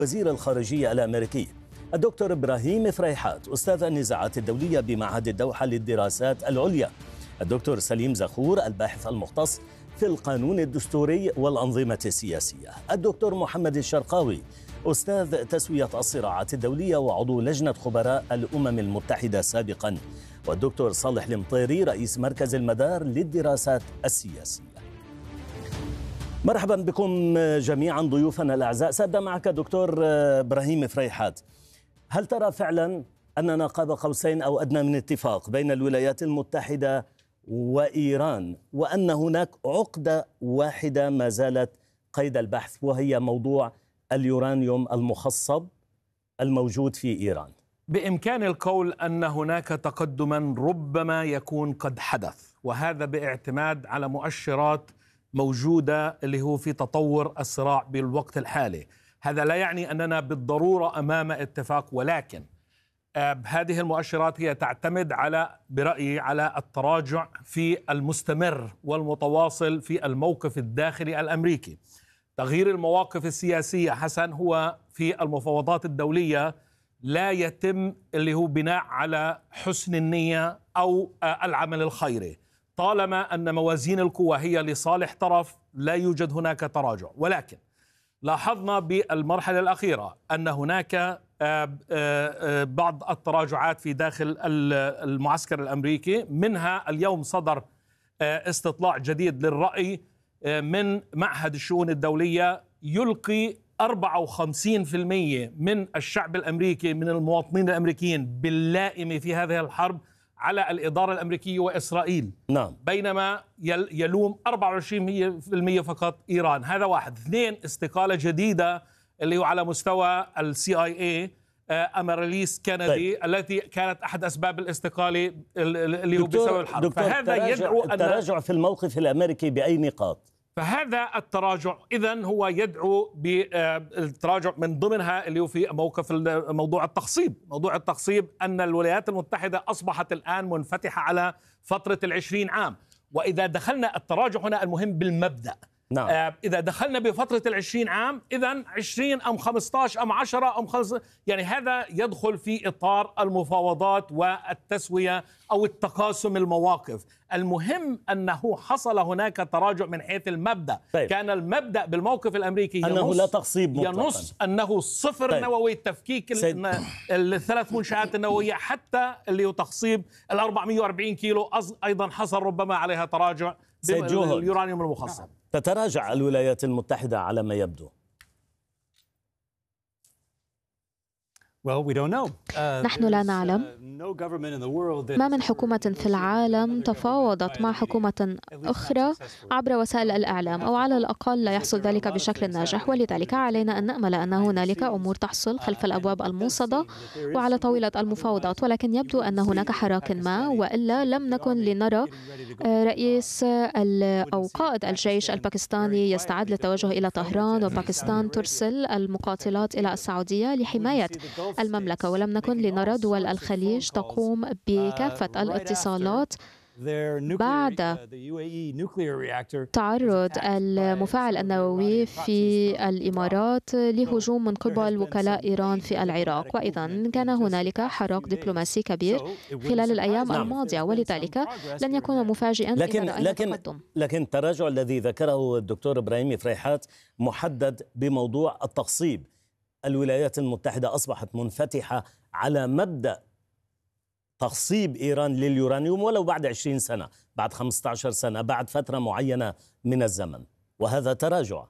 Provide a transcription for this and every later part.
وزير الخارجية الأمريكي الدكتور إبراهيم فريحات أستاذ النزاعات الدولية بمعهد الدوحة للدراسات العليا، الدكتور سليم زخور الباحث المختص في القانون الدستوري والأنظمة السياسية، الدكتور محمد الشرقاوي أستاذ تسوية الصراعات الدولية وعضو لجنة خبراء الأمم المتحدة سابقا، والدكتور صالح المطيري رئيس مركز المدار للدراسات السياسية. مرحبا بكم جميعا ضيوفنا الأعزاء. سأبدأ معك دكتور إبراهيم فريحات، هل ترى فعلا أننا قاب قوسين أو أدنى من اتفاق بين الولايات المتحدة وإيران، وأن هناك عقدة واحدة ما زالت قيد البحث وهي موضوع اليورانيوم المخصب الموجود في إيران؟ بإمكان القول أن هناك تقدما ربما يكون قد حدث، وهذا باعتماد على مؤشرات موجودة اللي هو في تطور الصراع بالوقت الحالي. هذا لا يعني أننا بالضرورة أمام اتفاق، ولكن هذه المؤشرات هي تعتمد برأيي على التراجع في المستمر والمتواصل في الموقف الداخلي الأمريكي. تغيير المواقف السياسية حسن هو في المفاوضات الدولية لا يتم اللي هو بناء على حسن النية أو العمل الخيري. طالما أن موازين القوى هي لصالح طرف لا يوجد هناك تراجع، ولكن لاحظنا بالمرحلة الأخيرة أن هناك بعض التراجعات في داخل المعسكر الأمريكي. منها اليوم صدر استطلاع جديد للرأي من معهد الشؤون الدولية يلقي 54% من الشعب الأمريكي من المواطنين الأمريكيين باللائم في هذه الحرب على الإدارة الأمريكية وإسرائيل. نعم. بينما يلوم 24% فقط إيران. هذا واحد. اثنين، استقالة جديدة اللي هو على مستوى CIA أماريليس كندي، طيب. التي كانت أحد أسباب الاستقالة اللي هو بسبب الحرب. فهذا يدعو التراجع في الموقف الأمريكي بأي نقاط؟ فهذا التراجع إذن هو يدعو بالتراجع من ضمنها اللي هو في موضوع التخصيب. موضوع التخصيب أن الولايات المتحدة أصبحت الآن منفتحة على فترة 20 عام، وإذا دخلنا التراجع هنا المهم بالمبدأ. نعم. إذا دخلنا بفترة 20 عام إذن 20 أم 15 أم 10 أم 5، يعني هذا يدخل في إطار المفاوضات والتسوية أو التقاسم المواقف. المهم أنه حصل هناك تراجع من حيث المبدأ. طيب. كان المبدأ بالموقف الأمريكي أنه لا تخصيب مطلقا، ينص أنه صفر. طيب. نووي، تفكيك الثلاث منشآت النووية، حتى اللي هو تخصيب 440 كيلو أيضا حصل ربما عليها تراجع باليورانيوم المخصب. تتراجع الولايات المتحدة على ما يبدو. نحن لا نعلم. ما من حكومة في العالم تفاوضت مع حكومة أخرى عبر وسائل الإعلام، أو على الأقل لا يحصل ذلك بشكل ناجح، ولذلك علينا أن نأمل أن هنالك أمور تحصل خلف الأبواب الموصدة وعلى طاولة المفاوضات. ولكن يبدو أن هناك حراك ما، وإلا لم نكن لنرى رئيس أو قائد الجيش الباكستاني يستعد للتوجه إلى طهران، وباكستان ترسل المقاتلات إلى السعودية لحماية المملكة، ولم نكن لنرى دول الخليج تقوم بكافة الاتصالات بعد تعرض المفاعل النووي في الإمارات لهجوم من قبل وكلاء إيران في العراق. وإذا كان هنالك حراك دبلوماسي كبير خلال الأيام الماضية، ولذلك لن يكون مفاجئا لكن التراجع الذي ذكره الدكتور إبراهيم فريحات محدد بموضوع التخصيب. الولايات المتحدة أصبحت منفتحة على مبدأ تخصيب إيران لليورانيوم ولو بعد 20 سنة، بعد 15 سنة، بعد فترة معينة من الزمن، وهذا تراجع.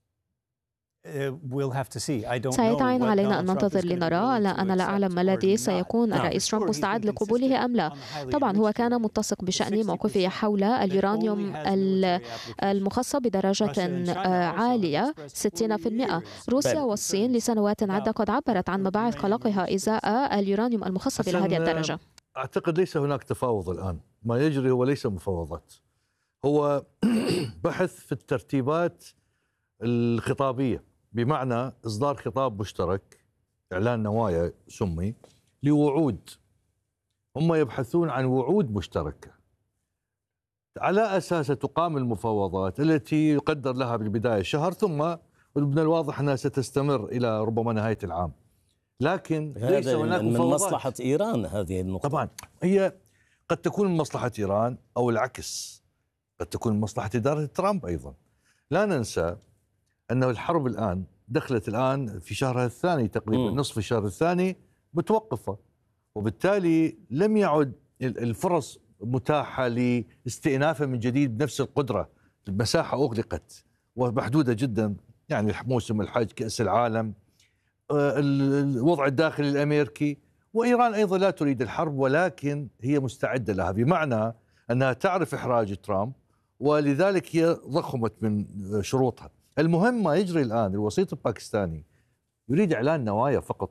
سيتعين علينا أن ننتظر لنرى. أنا لا أعلم ما الذي سيكون الرئيس ترامب مستعد لقبوله أم لا. طبعا هو كان متسق بشأن موقفه حول اليورانيوم المخصب بدرجة عالية 60%. روسيا والصين لسنوات عدة قد عبرت عن مباعث قلقها إزاء اليورانيوم المخصب إلى هذه الدرجة. أعتقد ليس هناك تفاوض الآن. ما يجري هو ليس مفاوضات، هو بحث في الترتيبات الخطابية، بمعنى إصدار خطاب مشترك، إعلان نوايا سمي، لوعود. هم يبحثون عن وعود مشتركة على أساس تقام المفاوضات التي يقدر لها بالبداية شهر، ثم من الواضح أنها ستستمر إلى ربما نهاية العام، لكن ليس هناك من مفاوضات. مصلحة إيران هذه النقطة. طبعا هي قد تكون من مصلحة إيران أو العكس، قد تكون من مصلحة إدارة ترامب أيضا. لا ننسى أنه الحرب الآن دخلت الآن في شهرها الثاني تقريبا، نصف الشهر الثاني متوقفة، وبالتالي لم يعد الفرص متاحة لاستئنافها من جديد بنفس القدرة. المساحة أغلقت ومحدودة جدا، يعني موسم الحج، كأس العالم، الوضع الداخلي الأمريكي، وإيران أيضا لا تريد الحرب ولكن هي مستعدة لها، بمعنى أنها تعرف إحراج ترامب ولذلك هي ضخمت من شروطها. المهم ما يجري الآن، الوسيط الباكستاني يريد إعلان نوايا فقط،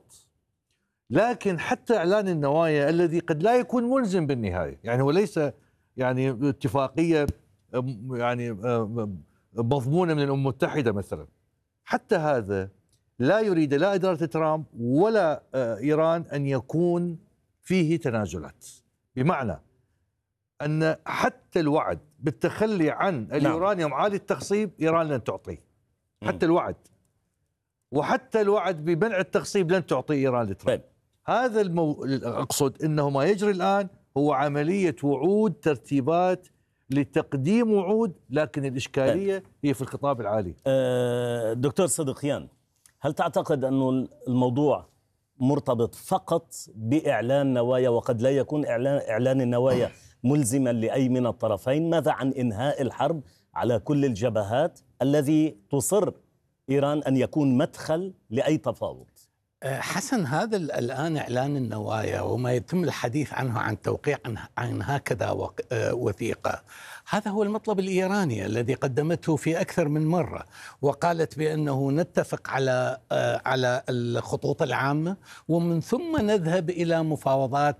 لكن حتى إعلان النوايا الذي قد لا يكون ملزم بالنهاية، يعني هو ليس يعني اتفاقية يعني مضمونة من الأمم المتحدة مثلا، حتى هذا لا يريد لا إدارة ترامب ولا إيران أن يكون فيه تنازلات، بمعنى أن حتى الوعد بالتخلي عن اليورانيوم عالي التخصيب إيران لن تعطيه، حتى الوعد، وحتى الوعد بمنع التخصيب لن تعطي إيران لترامب. هذا أقصد أنه ما يجري الآن هو عملية وعود، ترتيبات لتقديم وعود، لكن الإشكالية هي في الخطاب العالي. دكتور صدقيان، هل تعتقد أن الموضوع مرتبط فقط بإعلان نوايا وقد لا يكون إعلان النوايا ملزما لأي من الطرفين؟ ماذا عن إنهاء الحرب على كل الجبهات الذي تصر إيران أن يكون مدخل لأي تفاوض؟ حسن، هذا الآن إعلان النوايا وما يتم الحديث عنه عن توقيع عن هكذا وثيقة، هذا هو المطلب الإيراني الذي قدمته في أكثر من مرة، وقالت بأنه نتفق على الخطوط العامة ومن ثم نذهب إلى مفاوضات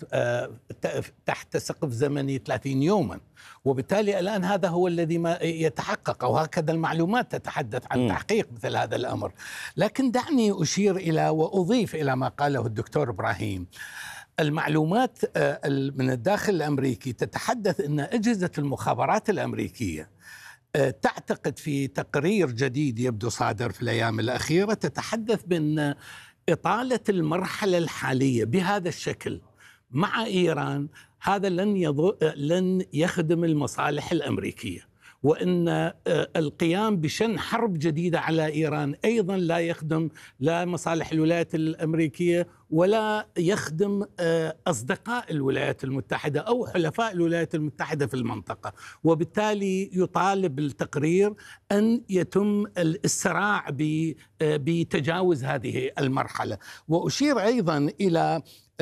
تحت سقف زمني 30 يوما، وبالتالي الآن هذا هو الذي ما يتحقق، أو هكذا المعلومات تتحدث عن تحقيق مثل هذا الأمر. لكن دعني أشير إلى وأضيف إلى ما قاله الدكتور إبراهيم. المعلومات من الداخل الأمريكي تتحدث أن أجهزة المخابرات الأمريكية تعتقد في تقرير جديد يبدو صادر في الأيام الأخيرة تتحدث بأن إطالة المرحلة الحالية بهذا الشكل مع إيران هذا لن يخدم المصالح الأمريكية، وأن القيام بشن حرب جديدة على إيران أيضا لا يخدم لا مصالح الولايات الأمريكية ولا يخدم أصدقاء الولايات المتحدة أو حلفاء الولايات المتحدة في المنطقة. وبالتالي يطالب التقرير أن يتم الإسراع بتجاوز هذه المرحلة. وأشير أيضا إلى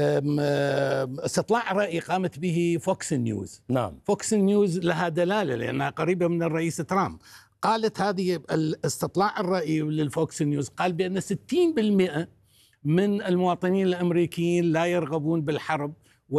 استطلاع رأي قامت به فوكس نيوز. نعم. فوكس نيوز لها دلالة لأنها قريبة من الرئيس ترامب. قالت هذه الاستطلاع الرأي للفوكس نيوز قال بأن 60% من المواطنين الأمريكيين لا يرغبون بالحرب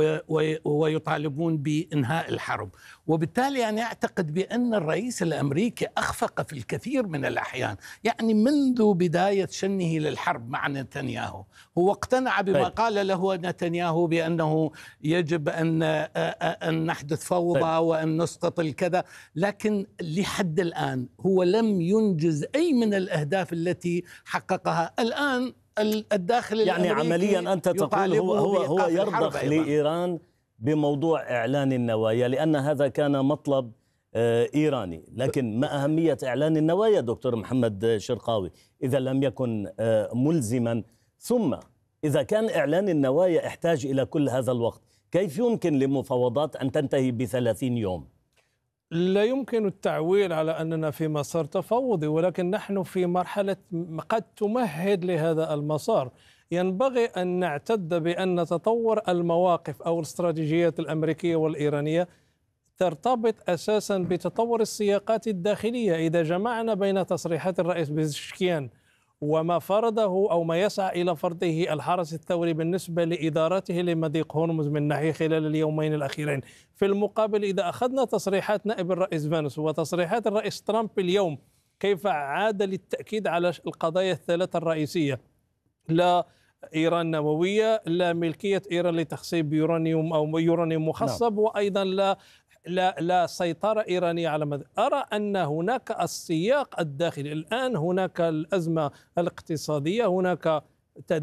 ويطالبون بإنهاء الحرب. وبالتالي أنا أعتقد بأن الرئيس الأمريكي أخفق في الكثير من الأحيان، يعني منذ بداية شنه للحرب مع نتنياهو هو اقتنع بما قال له نتنياهو بأنه يجب أن نحدث فوضى وأن نسقط الكذا، لكن لحد الآن هو لم ينجز أي من الأهداف التي حققها. الآن الداخل يعني عمليا أنت تقول هو يرضخ لإيران بموضوع إعلان النوايا لأن هذا كان مطلب إيراني. لكن ما أهمية إعلان النوايا دكتور محمد شرقاوي إذا لم يكن ملزما؟ ثم إذا كان إعلان النوايا احتاج إلى كل هذا الوقت، كيف يمكن لمفاوضات أن تنتهي ب30 يوم؟ لا يمكن التعويل على أننا في مسار تفاوضي، ولكن نحن في مرحلة قد تمهد لهذا المسار. ينبغي أن نعتد بأن تطور المواقف أو الاستراتيجيات الأمريكية والإيرانية ترتبط أساسا بتطور السياقات الداخلية. إذا جمعنا بين تصريحات الرئيس بزشكيان وما فرضه أو ما يسعى إلى فرضه الحرس الثوري بالنسبة لإدارته لمضيق هرمز من ناحية خلال اليومين الأخيرين، في المقابل إذا أخذنا تصريحات نائب الرئيس فانس وتصريحات الرئيس ترامب اليوم كيف عاد للتأكيد على القضايا الثلاثة الرئيسية: لا إيران نووية، لا ملكية إيران لتخصيب يورانيوم أو يورانيوم مخصب، وأيضا لا لا سيطرة إيرانية على ماذا؟ أرى أن هناك السياق الداخلي. الآن هناك الأزمة الاقتصادية، هناك